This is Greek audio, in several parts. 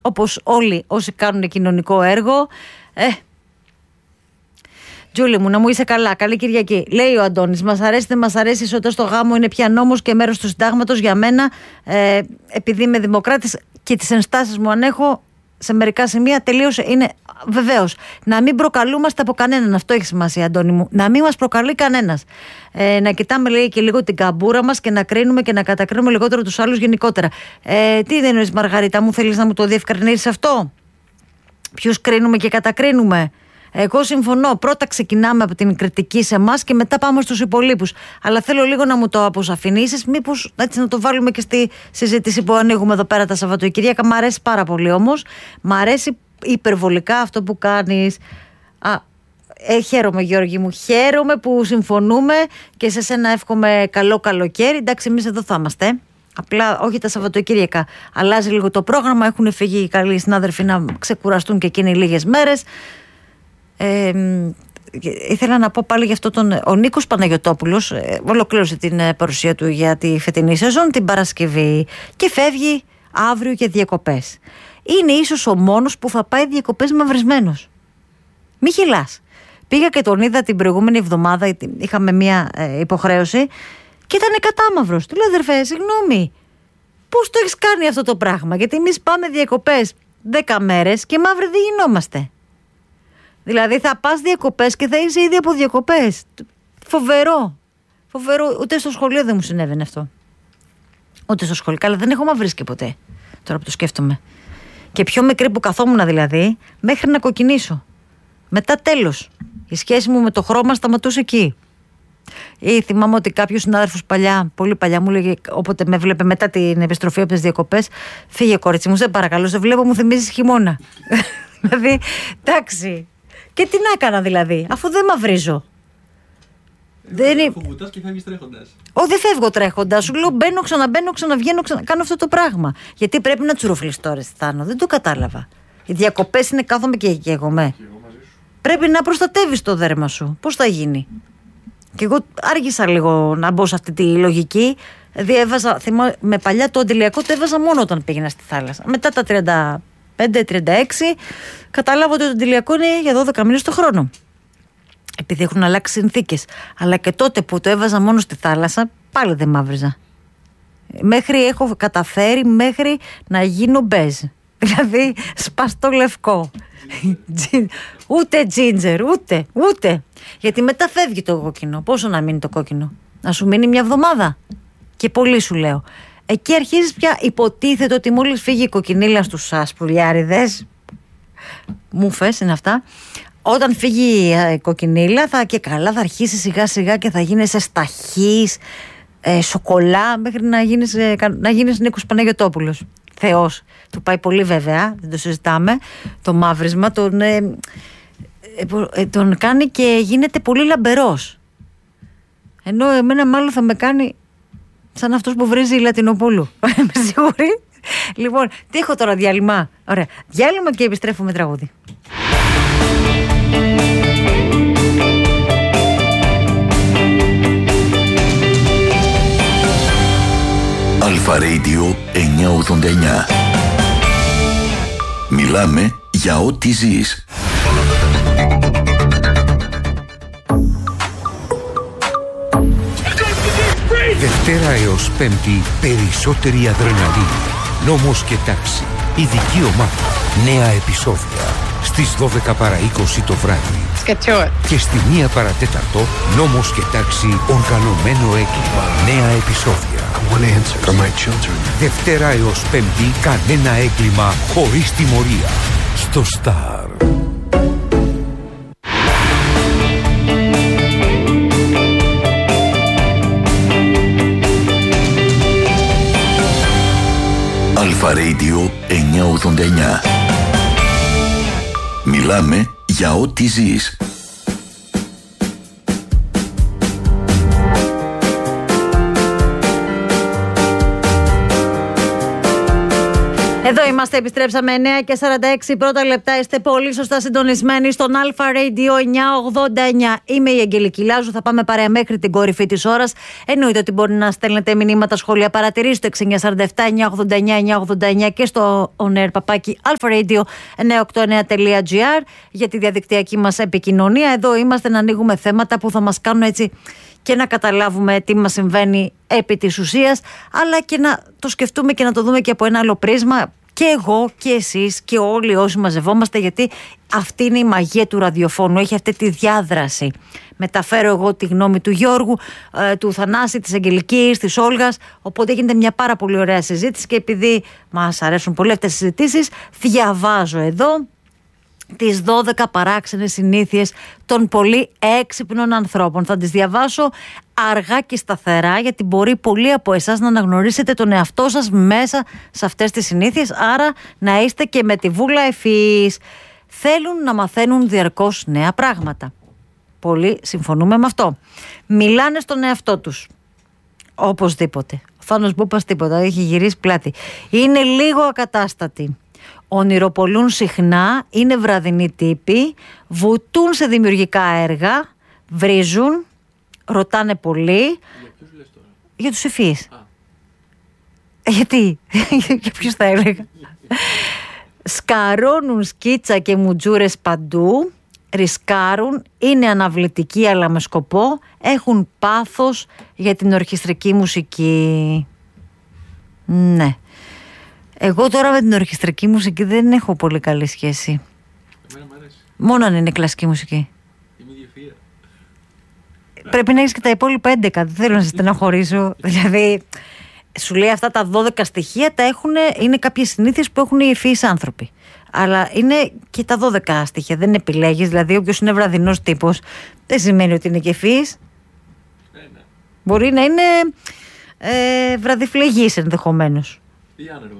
όπως όλοι όσοι κάνουν κοινωνικό έργο. Τζούλη μου, να μου είσαι καλά. Καλή Κυριακή. Λέει ο Αντώνης, μας αρέσει, δεν μας αρέσει, η ισότητα στο γάμο είναι πια νόμος και μέρος του συντάγματος για μένα, επειδή είμαι δημοκράτης και τις ενστάσεις μου αν έχω σε μερικά σημεία τελείωσε, είναι βεβαίως. Να μην προκαλούμαστε από κανέναν, αυτό έχει σημασία, Αντώνη μου. Να μην μας προκαλεί κανένας. Να κοιτάμε, λέει, και λίγο την καμπούρα μας και να κρίνουμε και να κατακρίνουμε λιγότερο τους άλλους γενικότερα. Τι δεν εννοείς, Μαργαρίτα μου, θέλεις να μου το διευκρινίσεις αυτό? Ποιους κρίνουμε και κατακρίνουμε? Εγώ συμφωνώ. Πρώτα ξεκινάμε από την κριτική σε εμάς και μετά πάμε στους υπολείπους. Αλλά θέλω λίγο να μου το αποσαφηνίσεις, μήπως έτσι να το βάλουμε και στη συζήτηση που ανοίγουμε εδώ πέρα τα Σαββατοκυριακά. Μ' αρέσει πάρα πολύ όμως. Μ' αρέσει υπερβολικά αυτό που κάνεις. Χαίρομαι, Γιώργη μου. Χαίρομαι που συμφωνούμε και σε σένα εύχομαι καλό καλοκαίρι. Εντάξει, εμείς εδώ θα είμαστε. Απλά όχι τα Σαββατοκύριακα. Αλλάζει λίγο το πρόγραμμα. Έχουν φύγει οι καλοί συνάδελφοι να ξεκουραστούν και εκείνοι λίγες μέρες. Ήθελα να πω πάλι για αυτό ο Νίκος Παναγιωτόπουλος ολοκλήρωσε την παρουσία του για τη φετινή σεζόν την Παρασκευή και φεύγει αύριο για διακοπές. Είναι ίσως ο μόνος που θα πάει διακοπές μαυρισμένος. Μη χυλάς. Πήγα και τον είδα την προηγούμενη εβδομάδα, είχαμε μια υποχρέωση και ήταν κατάμαυρος. Του λέω, αδερφέ, συγγνώμη, πώς το έχεις κάνει αυτό το πράγμα? Γιατί εμείς πάμε διακοπές 10 μέρες και μαύροι δεν γινόμαστε. Δηλαδή θα πας διακοπές και θα είσαι ήδη από διακοπές. Φοβερό. Φοβερό. Ούτε στο σχολείο δεν μου συνέβαινε αυτό. Ούτε στο σχολείο. Καλά, δεν έχω μαυρίσει και ποτέ. Τώρα που το σκέφτομαι. Και πιο μικρή που καθόμουν δηλαδή, μέχρι να κοκκινήσω. Μετά τέλος. Η σχέση μου με το χρώμα σταματούσε εκεί. Ή θυμάμαι ότι κάποιος συνάδελφος παλιά, πολύ παλιά, μου λέγε, όποτε με βλέπε μετά την επιστροφή από τις διακοπές, φύγε κορίτσι μου, σε παρακαλώ, σε βλέπω, μου θυμίζεις χειμώνα. Δηλαδή, εντάξει. Και τι να έκανα δηλαδή, αφού δεν μαυρίζω. Αφού βουτάς και φεύγεις τρέχοντας. Δεν φεύγω τρέχοντας. Σου λέω μπαίνω, ξαναμπαίνω, ξαναβγαίνω, κάνω αυτό το πράγμα. Γιατί πρέπει να τσουροφλείς τώρα, Θάνο. Δεν το κατάλαβα. Οι διακοπές είναι κάθομαι και καίγομαι. Πρέπει να προστατεύεις το δέρμα σου. Πώς θα γίνει? Και εγώ άργησα λίγο να μπω σε αυτή τη λογική. Δηλαδή με παλιά το αντιλιακό το έβαζα μόνο όταν πήγαινα στη θάλασσα. Μετά τα 35-36 κατάλαβα ότι το αντιλιακό είναι για 12 μήνες το χρόνο. Επειδή έχουν αλλάξει συνθήκες. Αλλά και τότε που το έβαζα μόνο στη θάλασσα, πάλι δεν μαύριζα. Έχω καταφέρει μέχρι να γίνω μπέζ. Δηλαδή σπαστό λευκό. Ούτε τζίντζερ, ούτε. Γιατί μετά φεύγει το κόκκινο. Πόσο να μείνει το κόκκινο? Να σου μείνει μια εβδομάδα? Και πολύ σου λέω. Εκεί αρχίζεις πια, υποτίθεται ότι μόλις φύγει η κοκκινίλα στους σπουλιάριδες, μούφες είναι αυτά, όταν φύγει η κοκκινίλα και καλά θα αρχίσει σιγά σιγά και θα γίνεσαι σταχής, σοκολά, μέχρι να γίνεις Νίκος Παναγιωτόπουλος. Θεός. Του πάει πολύ βέβαια, δεν το συζητάμε. Το μαύρισμα τον κάνει και γίνεται πολύ λαμπερός. Ενώ εμένα μάλλον θα με κάνει σαν αυτός που βρίζει η Λατινοπούλου. Είμαι σίγουρη. Λοιπόν, τι έχω τώρα, διάλειμμα? Ωραία. Διάλειμμα και επιστρέφω με τραγούδι. Αλφα Radio 989. Μιλάμε για ό,τι ζεις. Δευτέρα έως Πέμπτη, περισσότερη αδρεναλίνη. Νόμος και τάξη. Ειδική ομάδα. Νέα επεισόδια. Στις 12 παρά 20 το βράδυ. Και στη 1 παρά 4, Νόμος και τάξη, οργανωμένο έγκλημα. Νέα επεισόδια. Δευτέρα έως Πέμπτη, κανένα έγκλημα χωρίς τιμωρία. Στο Star. Αλφα Radio 989. Μιλάμε για ό,τι ζεις. Εδώ είμαστε, επιστρέψαμε 9:46 πρώτα λεπτά. Είστε πολύ σωστά συντονισμένοι στον Αλφα Radio 989. Είμαι η Αγγελική Λάζου, θα πάμε παρέα μέχρι την κορυφή της ώρας. Εννοείται ότι μπορεί να στέλνετε μηνύματα, σχόλια, παρατηρήσεις στο 6947-989-989 και στο on-air παπάκι alpharadio989.gr για τη διαδικτυακή μας επικοινωνία. Εδώ είμαστε να ανοίγουμε θέματα που θα μας κάνουν έτσι και να καταλάβουμε τι μας συμβαίνει επί της ουσίας, αλλά και να το σκεφτούμε και να το δούμε και από ένα άλλο πρίσμα, και εγώ και εσείς και όλοι όσοι μαζευόμαστε, γιατί αυτή είναι η μαγεία του ραδιοφώνου, έχει αυτή τη διάδραση. Μεταφέρω εγώ τη γνώμη του Γιώργου, του Θανάση, της Αγγελικής, της Όλγας, οπότε γίνεται μια πάρα πολύ ωραία συζήτηση και επειδή μας αρέσουν πολύ αυτές τις συζητήσεις, διαβάζω εδώ τις 12 παράξενες συνήθειες των πολύ έξυπνων ανθρώπων. Θα τις διαβάσω αργά και σταθερά, γιατί μπορεί πολλοί από εσάς να αναγνωρίσετε τον εαυτό σας μέσα σε αυτές τις συνήθειες, άρα να είστε και με τη βούλα ευφυείς. Θέλουν να μαθαίνουν διαρκώς νέα πράγματα. Πολλοί συμφωνούμε με αυτό. Μιλάνε στον εαυτό τους. Οπωσδήποτε. Ο Θάνος Μπούπας τίποτα, έχει γυρίσει πλάτη. Είναι λίγο ακατάστατοι. Ονειροπολούν συχνά, είναι βραδινοί τύποι, βουτούν σε δημιουργικά έργα, βρίζουν, ρωτάνε πολύ. Για ποιους λες τώρα? Για τους ευφυείς. Γιατί, για ποιους θα έλεγα. Σκαρώνουν σκίτσα και μουτζούρες παντού, ρισκάρουν, είναι αναβλητικοί αλλά με σκοπό, έχουν πάθος για την ορχιστρική μουσική. Ναι. Εγώ τώρα με την ορχιστρική μουσική δεν έχω πολύ καλή σχέση. Εμένα μου αρέσει. Μόνο αν είναι κλασική μουσική. Είμαι ιδιοφυΐα. Πρέπει να έχεις και τα υπόλοιπα 11. Δεν θέλω να σε στεναχωρήσω. Δηλαδή, σου λέει αυτά τα 12 στοιχεία τα έχουν, είναι κάποιες συνήθειες που έχουν οι ευφυείς άνθρωποι. Αλλά είναι και τα 12 στοιχεία. Δεν επιλέγεις. Δηλαδή, όποιος είναι βραδινός τύπος, δεν σημαίνει ότι είναι και ευφυής. Ναι. Μπορεί να είναι βραδιφλεγής ενδεχομένως. Ή άνεργος.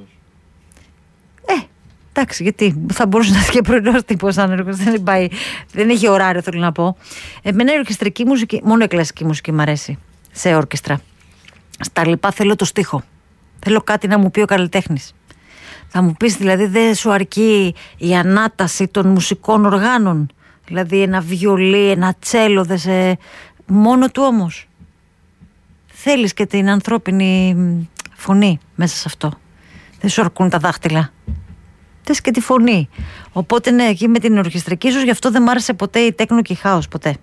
Εντάξει, γιατί θα μπορούσε να είναι και πρωινός τύπος άνεργος. Δεν έχει ωράριο, θέλω να πω. Εμένα η ορκιστρική μουσική, μόνο η κλασική μουσική μου αρέσει σε όρκιστρα. Στα λοιπά θέλω το στίχο. Θέλω κάτι να μου πει ο καλλιτέχνης. Θα μου πεις δηλαδή, δεν σου αρκεί η ανάταση των μουσικών οργάνων? Δηλαδή ένα βιολί, ένα τσέλο, μόνο του όμως. Θέλεις και την ανθρώπινη φωνή μέσα σε αυτό. Δεν σου αρκούν τα δάχτυλα. Θες και τη φωνή. Οπότε ναι, εκεί με την ορχιστρική, ίσως γι' αυτό δεν μ' άρεσε ποτέ η τέκνο και η χάος. Ποτέ.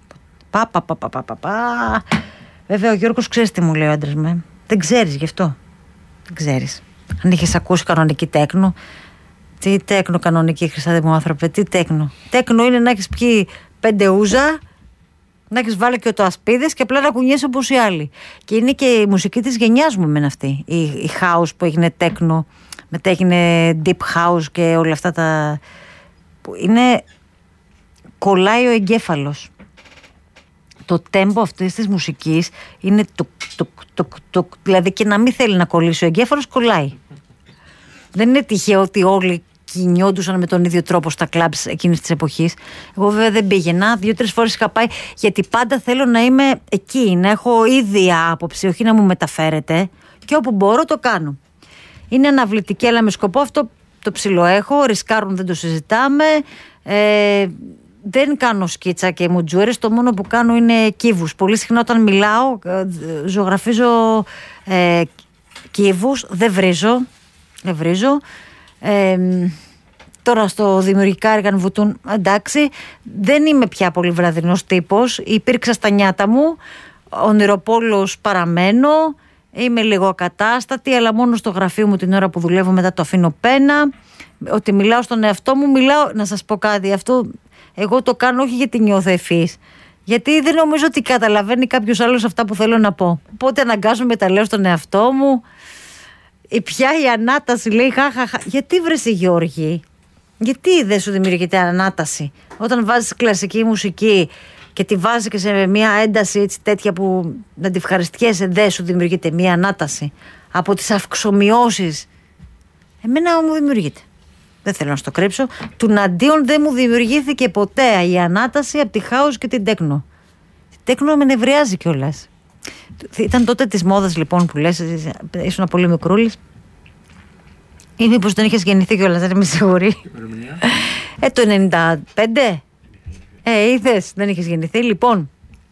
Βέβαια ο Γιώργος ξέρεις τι μου λέει ο άντρας μου. Δεν ξέρεις γι' αυτό. Δεν ξέρεις. Αν είχες ακούσει κανονική τέκνο. Τι τέκνο κανονική, Χρυσάδη μου άνθρωπε? Τι τέκνο? Τέκνο είναι να έχεις πιει 5 ούζα, να έχεις βάλει και το ασπίδες και απλά να κουνιέσαι όπως οι άλλοι. Και είναι και η μουσική της γενιάς μου εμένα αυτή. Η house που έγινε τέκνο, μετά έγινε deep house και όλα αυτά τα... που είναι... κολλάει ο εγκέφαλος. Το τέμπο αυτής της μουσικής είναι δηλαδή και να μην θέλει να κολλήσει ο εγκέφαλος, κολλάει. Δεν είναι τυχαίο ότι όλοι κινιόντουσαν με τον ίδιο τρόπο στα κλαμπς εκείνης της εποχής. Εγώ βέβαια δεν πήγαινα, 2-3 φορές είχα πάει, γιατί πάντα θέλω να είμαι εκεί, να έχω ίδια άποψη, όχι να μου μεταφέρετε, και όπου μπορώ το κάνω. Είναι αναβλητική αλλά με σκοπό, αυτό το ψιλοέχω, ρισκάρουν, δεν το συζητάμε, δεν κάνω σκίτσα και μουτζούρες, το μόνο που κάνω είναι κύβους. Πολύ συχνά όταν μιλάω ζωγραφίζω κύβους, δεν βρίζω. Τώρα στο δημιουργικά έργα βουτούν, εντάξει, δεν είμαι πια πολύ βραδινός τύπος, υπήρξα στα νιάτα μου, ονειροπόλος παραμένω, είμαι λίγο ακατάστατη, αλλά μόνο στο γραφείο μου την ώρα που δουλεύω, μετά το αφήνω πένα. Ότι μιλάω στον εαυτό μου, να σας πω κάτι, αυτό εγώ το κάνω όχι γιατί νιώθω ευφύης, γιατί δεν νομίζω ότι καταλαβαίνει κάποιος άλλος αυτά που θέλω να πω. Οπότε αναγκάζομαι, τα λέω στον εαυτό μου. Πια η ανάταση λέει χαχαχα. Γιατί βρες η Γιώργη? Γιατί δεν σου δημιουργείται ανάταση? Όταν βάζεις κλασική μουσική και τη βάζεις και σε μια ένταση έτσι τέτοια που να τη ευχαριστιέσαι, δεν σου δημιουργείται μια ανάταση από τις αυξομοιώσεις? Εμένα μου δημιουργείται. Δεν θέλω να στο κρύψω. Τουναντίον δεν μου δημιουργήθηκε ποτέ η ανάταση από τη χάος και την τέκνο. Η τέκνο με νευριάζει κιόλας. Ήταν τότε της μόδας λοιπόν που λες, ήσουν πολύ μικρούλης. Ή μήπως δεν είχες γεννηθεί κιόλας, δεν είμαι σίγουρη. Το 95. Είδες, δεν είχες γεννηθεί. Λοιπόν,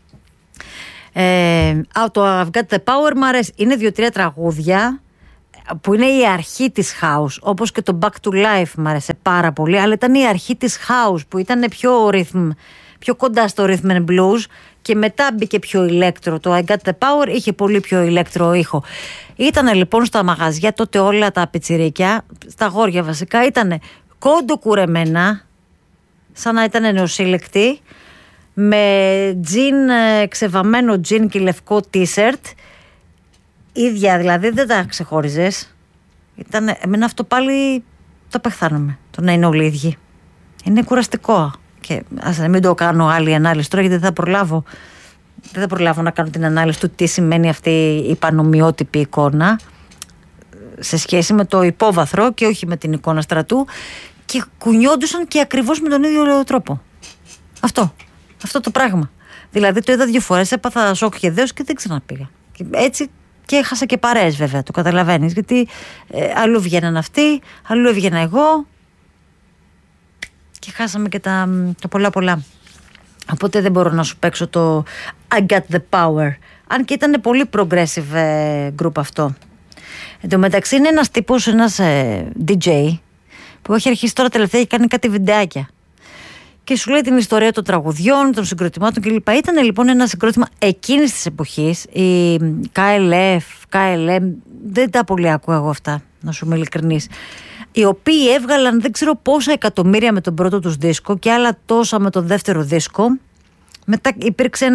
το I've Got The Power μ' αρέσει. Είναι 2-3 τραγούδια που είναι η αρχή της house, όπως και το Back to Life μ' άρεσε πάρα πολύ, αλλά ήταν η αρχή της house που ήταν πιο κοντά στο rhythm and blues, και μετά μπήκε πιο ηλέκτρο. Το I Got The Power είχε πολύ πιο ηλέκτρο ήχο. Ήτανε λοιπόν στα μαγαζιά τότε όλα τα πιτσιρίκια, στα αγόρια βασικά, ήτανε κοντοκουρεμένα, σαν να ήταν νεοσύλλεκτοι, με τζιν, ξεβαμένο τζιν και λευκό t-shirt, ίδια δηλαδή, δεν τα ξεχώριζες. Εμένα αυτό πάλι το πεθάνομαι, το να είναι όλοι ίδιοι. Είναι κουραστικό. Και ας μην το κάνω άλλη ανάλυση τώρα, γιατί δεν θα προλάβω να κάνω την ανάλυση του τι σημαίνει αυτή η πανομοιότυπη εικόνα σε σχέση με το υπόβαθρο και όχι με την εικόνα στρατού, και κουνιόντουσαν και ακριβώς με τον ίδιο τρόπο. Αυτό το πράγμα. Δηλαδή το είδα 2 φορές, έπαθα σοκ και δέος και δεν ξαναπήγα. Έτσι και έχασα και παρέες, βέβαια, το καταλαβαίνεις, γιατί αλλού βγαίναν αυτοί, αλλού έβγαινα εγώ και χάσαμε και τα πολλά. Οπότε δεν μπορώ να σου παίξω το I Got The Power, αν και ήταν πολύ progressive group αυτό. Εν τω μεταξύ είναι ένας τύπος, ένας DJ που έχει αρχίσει τώρα τελευταία και κάνει κάτι βιντεάκια και σου λέει την ιστορία των τραγουδιών, των συγκροτημάτων κλπ. Ήταν λοιπόν ένα συγκρότημα εκείνης της εποχής, η KLM, δεν τα πολύ ακούω εγώ αυτά, να σου είμαι ειλικρινής, οι οποίοι έβγαλαν δεν ξέρω πόσα εκατομμύρια με τον πρώτο τους δίσκο και άλλα τόσα με τον δεύτερο δίσκο. Μετά υπήρξε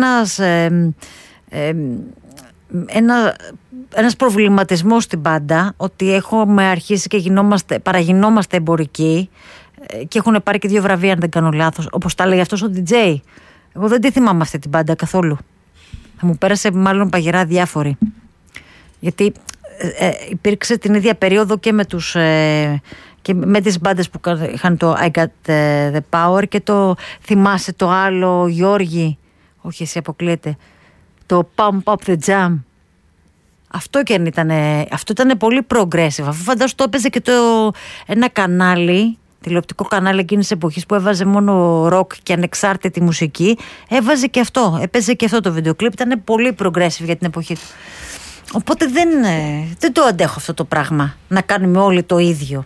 ένας προβληματισμός στην μπάντα, ότι έχουμε αρχίσει και παραγινόμαστε εμπορικοί, και έχουν πάρει και 2 βραβεία, αν δεν κάνω λάθος, όπως τα λέει αυτός ο DJ. Εγώ δεν τη θυμάμαι αυτή την μπάντα καθόλου. Θα μου πέρασε μάλλον παγερά διάφοροι, γιατί υπήρξε την ίδια περίοδο και με τις μπάντες που είχαν το I Got The Power και το, θυμάσαι το άλλο, Γιώργη, όχι εσύ αποκλείεται, το Pump Up The Jam. Αυτό ήταν πολύ progressive. Αφού φαντάσου το έπαιζε και ένα κανάλι, τηλεοπτικό κανάλι εκείνης της εποχής, που έβαζε μόνο rock και ανεξάρτητη μουσική, έπαιζε και αυτό το βίντεο κλιπ. Ήταν πολύ progressive για την εποχή του. Οπότε δεν το αντέχω αυτό το πράγμα, να κάνουμε όλοι το ίδιο.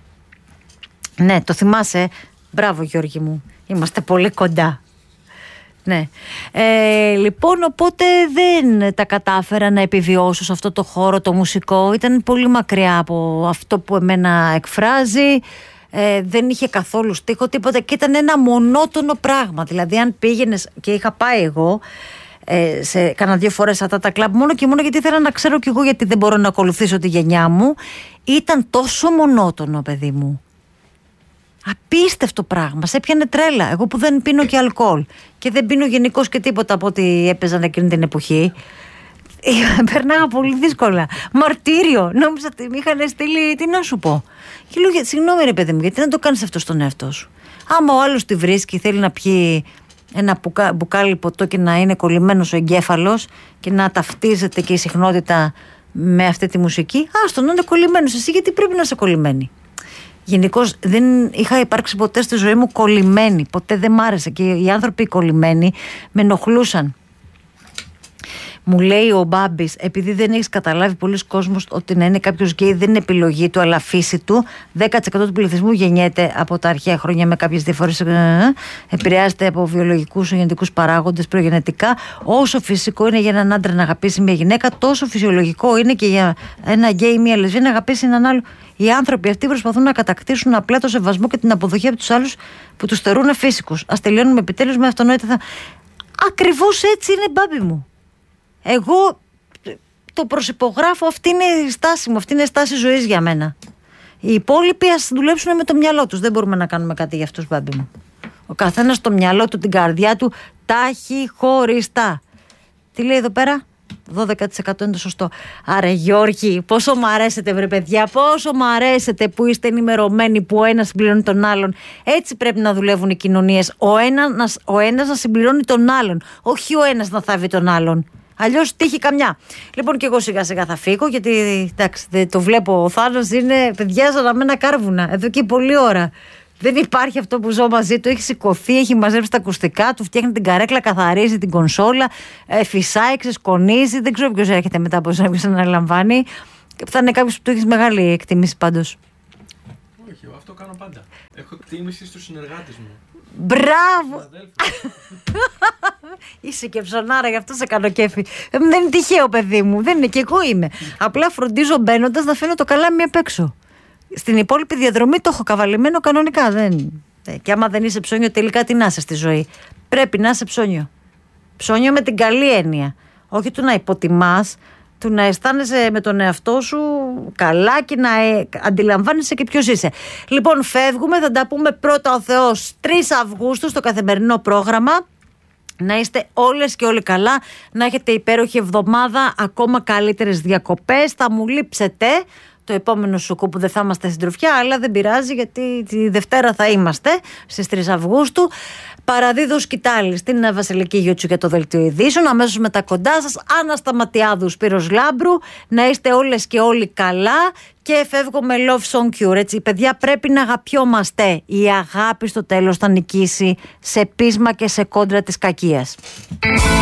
Ναι, το θυμάσαι. Μπράβο Γιώργη μου, είμαστε πολύ κοντά. Ναι. Λοιπόν, οπότε δεν τα κατάφερα να επιβιώσω σε αυτό το χώρο το μουσικό. Ήταν πολύ μακριά από αυτό που εμένα εκφράζει. Δεν είχε καθόλου στίχο, τίποτα, και ήταν ένα μονότονο πράγμα. Δηλαδή αν πήγαινες, και είχα πάει εγώ κάνα 2 φορές αυτά τα κλαμπ, μόνο και μόνο γιατί ήθελα να ξέρω κι εγώ, γιατί δεν μπορώ να ακολουθήσω τη γενιά μου. Ήταν τόσο μονότονο, παιδί μου. Απίστευτο πράγμα, σε έπιανε τρέλα. Εγώ που δεν πίνω και αλκοόλ και δεν πίνω γενικώς και τίποτα από ό,τι έπαιζαν εκείνη την εποχή, περνάγα πολύ δύσκολα. Μαρτύριο, νόμιζα ότι με είχαν στείλει, τι να σου πω. Και λέω, συγγνώμη ρε παιδί μου, γιατί δεν το κάνεις αυτό στον εαυτό σου? Άμα ο άλλος τη βρίσκει, θέλει να πιει ένα μπουκάλι ποτό και να είναι κολλημένος ο εγκέφαλος και να ταυτίζεται και η συχνότητα με αυτή τη μουσική, άστο να είναι κολλημένος. Εσύ γιατί πρέπει να είσαι κολλημένη? Γενικώς δεν είχα υπάρξει ποτέ στη ζωή μου κολλημένη. Ποτέ δεν μ' άρεσε, και οι άνθρωποι κολλημένοι με ενοχλούσαν. Μου λέει ο Μπάμπης, επειδή δεν έχεις καταλάβει πολλοί κόσμος ότι να είναι κάποιος γκέι δεν είναι επιλογή του, αλλά φύση του. 10% του πληθυσμού γεννιέται από τα αρχαία χρόνια με κάποιες διαφορές. Επηρεάζεται από βιολογικούς ή γενετικούς παράγοντες προγενετικά. Όσο φυσικό είναι για έναν άντρα να αγαπήσει μια γυναίκα, τόσο φυσιολογικό είναι και για ένα γκέι ή μια λεσβία να αγαπήσει έναν άλλο. Οι άνθρωποι αυτοί προσπαθούν να κατακτήσουν απλά το σεβασμό και την αποδοχή από τους άλλους που τους θεωρούν φύσικους. Ας τελειώνουμε επιτέλους με αυτονόητα. Ακριβώς έτσι είναι, Μπάμπη μου. Εγώ το προσυπογράφω, αυτή είναι η στάση μου, αυτή είναι η στάση ζωής για μένα. Οι υπόλοιποι ας δουλέψουν με το μυαλό τους. Δεν μπορούμε να κάνουμε κάτι για αυτούς, Μπάμπη μου. Ο καθένας το μυαλό του, την καρδιά του, τα έχει χωριστά. Τι λέει εδώ πέρα? 12% είναι το σωστό. Άρα Γιώργη, πόσο μ' αρέσετε βρε παιδιά, πόσο μ' αρέσετε που είστε ενημερωμένοι, που ο ένας συμπληρώνει τον άλλον. Έτσι πρέπει να δουλεύουν οι κοινωνίες. Ο ένας να συμπληρώνει τον άλλον, όχι ο ένας να θάβει τον άλλον. Αλλιώς τύχει καμιά. Λοιπόν, και εγώ σιγά σιγά θα φύγω, γιατί εντάξει, το βλέπω. Ο Θάνος είναι παιδιά ζωναμένα κάρβουνα εδώ και πολλή ώρα. Δεν υπάρχει αυτό που ζω μαζί του. Έχει σηκωθεί, έχει μαζέψει τα ακουστικά του, φτιάχνει την καρέκλα, καθαρίζει την κονσόλα, φυσάει, ξεσκονίζει. Δεν ξέρω ποιος έρχεται μετά από εσένα, ποιος αναλαμβάνει. Θα είναι κάποιος που του έχει μεγάλη εκτίμηση πάντως. Όχι, εγώ αυτό κάνω πάντα. Έχω εκτίμηση στους συνεργάτες μου. Μπράβο! Είσαι και ψωνάρα, γι' αυτό σε κάνω κέφι. Δεν είναι τυχαίο, παιδί μου. Δεν είναι, και εγώ είμαι. Απλά φροντίζω μπαίνοντας να φαίνω το καλάμι απ' έξω. Στην υπόλοιπη διαδρομή το έχω καβαλημένο κανονικά. Και άμα δεν είσαι ψώνιο, τελικά τι να είσαι στη ζωή. Πρέπει να είσαι ψώνιο. Ψώνιο με την καλή έννοια. Όχι του να υποτιμάς, του να αισθάνεσαι με τον εαυτό σου καλά και να αντιλαμβάνεσαι και ποιος είσαι. Λοιπόν, φεύγουμε, θα τα πούμε πρώτα ο Θεός 3 Αυγούστου στο καθημερινό πρόγραμμα. Να είστε όλες και όλοι καλά, να έχετε υπέροχη εβδομάδα, ακόμα καλύτερες διακοπές. Θα μου λείψετε το επόμενο σουκού που δεν θα είμαστε στην τροφιά, αλλά δεν πειράζει, γιατί τη Δευτέρα θα είμαστε στις 3 Αυγούστου. Παραδίδω σκητάλη στην Βασιλική Γιούτσου για το Δελτίο Ειδήσεων. Αμέσως μετά κοντά σας, Άννα Σταματιάδου, Σπύρος Λάμπρου. Να είστε όλες και όλοι καλά. Και φεύγω με Love Song Cure. Έτσι, παιδιά, πρέπει να αγαπιόμαστε. Η αγάπη στο τέλος θα νικήσει σε πείσμα και σε κόντρα της κακίας.